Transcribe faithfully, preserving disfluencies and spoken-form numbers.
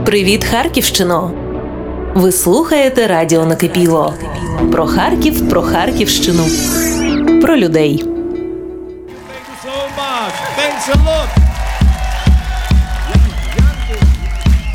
Привіт, Харківщино! Ви слухаєте Радіо Накипіло. Про Харків, про Харківщину, про людей. Thank you so much. Thanks a lot.